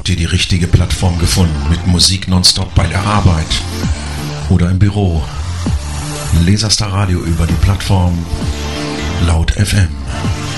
habt ihr die richtige Plattform gefunden mit Musik nonstop bei der Arbeit oder im Büro. Laserstar Radio über die Plattform Laut FM.